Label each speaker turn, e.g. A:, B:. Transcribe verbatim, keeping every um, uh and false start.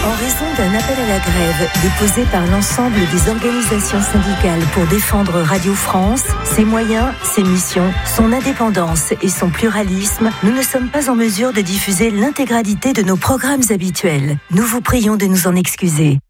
A: En raison d'un appel à la grève déposé par l'ensemble des organisations syndicales pour défendre Radio France, ses moyens, ses missions, son indépendance et son pluralisme, nous ne sommes pas en mesure de diffuser l'intégralité de nos programmes habituels. Nous vous prions de nous en excuser.